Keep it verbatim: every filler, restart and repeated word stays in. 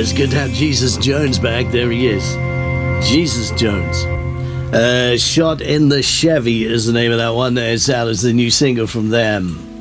it's good to have Jesus Jones back. There he is. Jesus Jones. Uh, Shot in the Chevy is the name of that one. It's out as the new single from them.